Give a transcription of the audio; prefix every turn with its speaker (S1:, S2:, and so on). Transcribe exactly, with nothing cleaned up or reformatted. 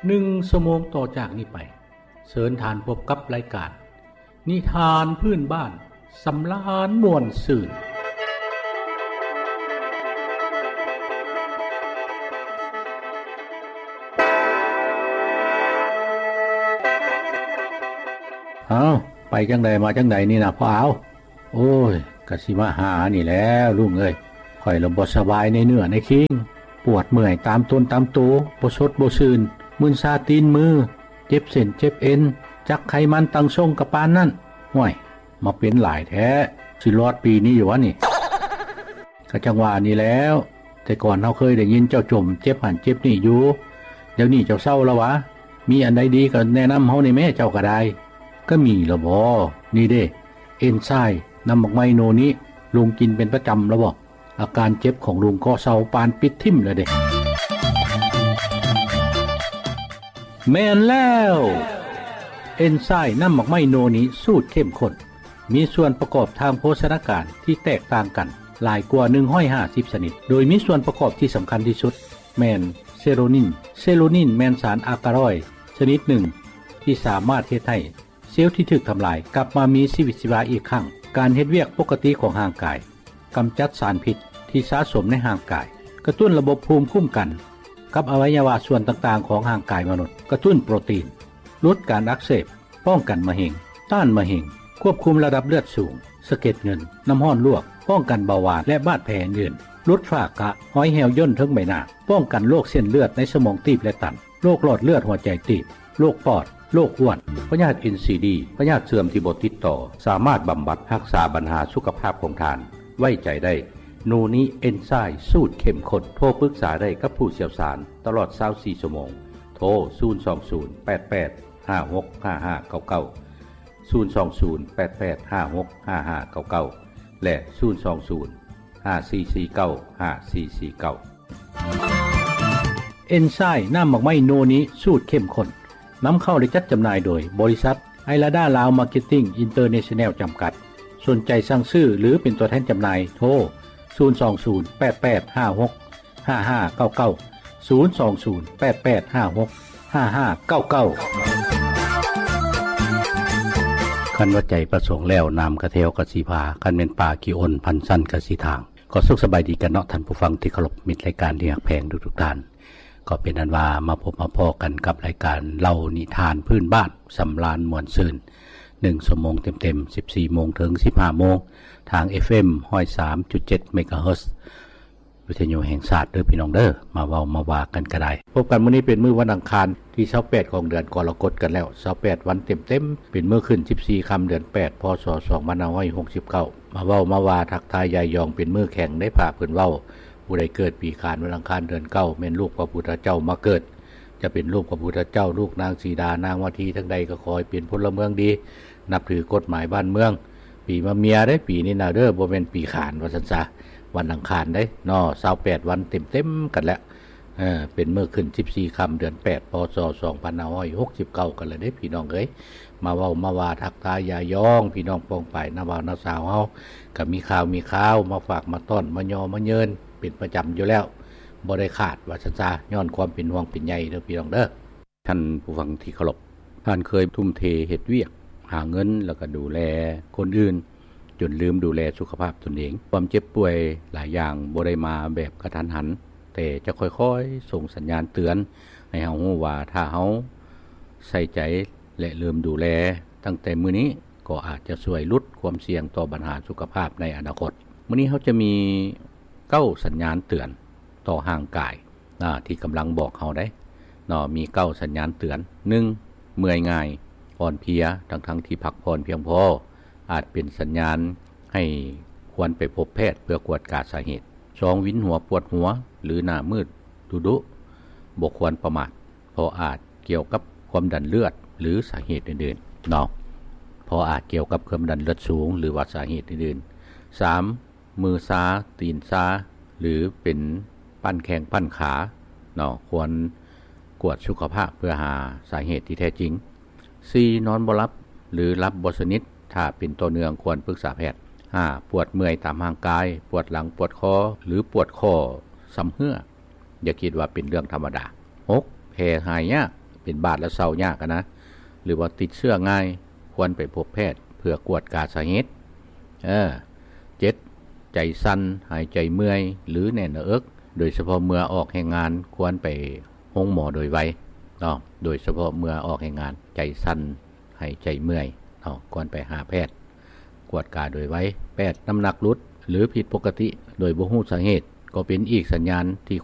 S1: หนึ่งชั่วโมงต่อจากนี้ไปเชิญทานพบกับรายการนิทานพื้นบ้านสำราญม่วนซื่นเอาไปจังใดมาจังใดนี่นะพ่อเอาโอ้ยกะสิมาหานี่แล้วลุงเอ้ยข่อยลำบสบายในเนื้อในคิงปวดเมื่อยตามต้นตามตัวบ่สดบ่ซื่นมึนซาตีนมือเจ็บเส้นเจ็บเอ็นจักไขมันตั้งทรงกระปานนั่นห่วยมาเป็นหลายแท้สิรอดปีนี้อยู่วะนี่ก็จังหวะนี้แล้วแต่ก่อนเฮาเคยได้ยินเจ้าจมเจ็บหันเจ็บนี่อยู่เดี๋ยวนี้เจ้าเศร้าแล้ววะมีอันใดดีก็แนะนำเฮาในแม่เจ้าก็ได้ก็มีละบ่นี่เด้เอนไซม์นำบักไมโนนี้ลุงกินเป็นประจำแล้วบ่อาการเจ็บของลุงก็เศร้าปานปิดทิ่มเลยเด้แม่นแล้วเอนไซม์นำบักไมโนนี้สูตรเข้มข้นมีส่วนประกอบทางโภชนาการที่แตกต่างกันหลายกว่าหนึ่งร้อยห้าสิบชนิดโดยมีส่วนประกอบที่สำคัญที่สุดแม่นเซโรนินเซโรนินแม่นสารอะกาลอยด์ชนิดหนึ่งที่สามารถเฮ็ดให้เซลล์ที่ถูกทำลายกลับมามีชีวิตชีวาอีกครั้งการเฮ็ดเวียกปกติของร่างกายกำจัดสารพิษที่สะสมในร่างกายกระตุ้นระบบภูมิคุ้มกันกับอวัยวะส่วนต่างๆของร่างกายมนุษย์กระตุ้นโปรตีนลดการอักเสบป้องกันมะเร็งต้านมะเร็งควบคุมระดับเลือดสูงสะเก็ดเงินน้ำร้อนลวกป้องกันเบาหวานและบาดแผลอื่นลดฝ้ากระห้อยแหวย่นทั้งใบหน้าป้องกันโรคเส้นเลือดในสมองตีบและตันโรคหลอดเลือดหัวใจตีบโรคปอดโรคอ้วนพยาธิ เอ็น ซี ดี พยาธิเสื่อมที่บ่ติดต่อสามารถบำบัดรักษาปัญหาสุขภาพของท่านไว้ใจได้โนนี้เอนไซม์สูตรเข้มข้นโทรปรึกษาได้กับผู้เชี่ยวชาญตลอดยี่สิบสี่ชั่วโมงโทรศูนย์ สอง ศูนย์ แปด แปด ห้า หก ห้า ห้า เก้า เก้า ศูนย์ สอง ศูนย์ แปด แปด ห้า หก ห้า ห้า เก้า เก้าและศูนย์ สอง ศูนย์ ห้า สี่ สี่ เก้า ห้า สี่ สี่ เก้าเอนไซม์น้ำหมักไม้โนนี้สูตรเข้มข้นนำเข้าและจัดจำหน่ายโดยบริษัทไอลาดาลาวมาร์เก็ตติ้งอินเตอร์เนชั่นแนลจำกัดสนใจสั่งซื้อหรือเป็นตัวแทนจำหน่ายโทรศูนย์ สอง ศูนย์ แปด แปด ห้า หก ห้า ห้า เก้า เก้า ศูนย์ สอง ศูนย์ แปด แปด ห้า หก ห้า ห้า เก้า เก้าคันว่าใจประสงค์แล้วนำกระเทวกสิพาคันเป็นป่ากิโอนพันสั้นกสิทางก็สุขสบายดีกันเนาะท่านผู้ฟังที่เคารพมิตรรายการที่รักแพงทุกๆท่านก็เป็นอันว่ามาพบมาพอกันกับรายการเล่านิทานพื้นบ้านสำราญม่วนซื่นหนึ่งชั่วโมงเต็มๆ สิบสี่โมงถึง สิบห้าโมงทาง เอฟ เอ็ม หนึ่งศูนย์สาม จุด เจ็ด เมกะเฮิรตซ์วิทยุแห่งชาติเด้อพี่น้องเด้อมาเว้ามาว่ากันก็ได้พบกันมื้อนี้เป็นมื้อวันอังคารที่ยี่สิบแปดของเดือนกรกฎกันแล้วยี่สิบแปดวันเต็มๆเป็นมื้อขึ้นสิบสี่ค่ำเดือนแปดพศสองพันห้าร้อยหกสิบเก้ามาเว้ามาว่าทักทายยายยองเป็นมื้อแข่งได้พาเพิ่นเว้าผู้ใดเกิดปีขานวันอังคารเดือนเก้าแม่นลูกพระพุทธเจ้ามาเกิดจะเป็นลูกพระพุทธเจ้าลูกนางสีดานางวทีทั้งใดก็ขอให้เป็นพลเมืองดีนับถือกฎหมายบ้านเมืองปีมะเมียได้ปีนี้นะเด้อบ่แม่นปีขานว่าซั่นซะวันอังคารได้เนาะยี่สิบแปดวันเต็มๆกันแล้วเออเป็นมื้อขึ้นสิบสี่ค่ำเดือนแปดพศสองพันห้าร้อยหกสิบเก้ากันแล้วเด้พี่น้องเอ้ยมาเว้ามาว่าทักทายยายองพี่น้องป้องไปน้าบ่าวน้าสาวเฮาก็มีข่าวมีข่าวมาฝากมาต้อนมายอมาเยินเป็นประจำอยู่แล้วบ่ได้ขาดว่าซั่นซะย้อนความเป็นห่วงเป็นใยเด้อพี่น้องเด้อท่านผู้ฟังที่เคารพท่านเคยทุ่มเทเฮ็ดเวียกหาเงินแล้วก็ดูแลคนอื่นจนลืมดูแลสุขภาพตนเองความเจ็บป่วยหลายอย่างบ่ได้มาแบบกระทันหันแต่จะค่อยๆส่งสัญญาณเตือนให้เฮารู้ว่าถ้าเฮาใส่ใจและลืมดูแลตั้งแต่มื้อนี้ก็อาจจะช่วยลดความเสี่ยงต่อปัญหาสุขภาพในอนาคตมื้อนี้เฮาจะมีเก้าสัญญาณเตือนต่อร่างกายอ่าที่กำลังบอกเฮาได้เนาะมีเก้าสัญญาณเตือนหนึ่งเมื่อยง่ายอ่อนเพลียทั้งๆที่พักผ่อนเพียงพออาจเป็นสัญญาณให้ควรไปพบแพทย์เพื่อกวดกาสาเหตุสองวินหัวปวดหัวหรือหน้ามืดดุดุบ่ควรประมาทเพราะอาจเกี่ยวกับความดันเลือดหรือสาเหตุอื่นๆเนาะเพราะอาจเกี่ยวกับความดันเลือดสูงหรือว่าสาเหตุอื่นๆสามมือซ้าตีนซ้าหรือเป็นปั้นแข้งปั้นขาเนาะควรกวดสุขภาพเพื่อหาสาเหตุที่แท้จริงสี่นอนบ่หลับหรือหลับบ่สนิทถ้าเป็นตัวเนืองควรปรึกษาแพทย์ห้าปวดเมื่อยตามร่างกายปวดหลังปวดคอหรือปวดคอซ้ำเหื่ออย่าคิดว่าเป็นเรื่องธรรมดาหกแพ้หายยากเป็นบาดและเศร้ายากนะหรือว่าติดเชื้อง่ายควรไปพบแพทย์เพื่อกวดกาสาเหตุเออเจ็ดใจสั่นหายใจเมื่อยหรือแน่นหน้าอกโดยเฉพาะเมื่อออกแห่งงานควรไปห้องหมอโดยไวเนาะโดยเฉพาะเมื่อออกแห่งงานใจสั่นหายใจเมื่อยเนาะควรไปหาแพทย์กวดกาโดยไวแพทย์น้ำหนักลดหรือผิดปกติโดยบ่ฮู้สาเหตุก็เป็นอีกสัญญาณที่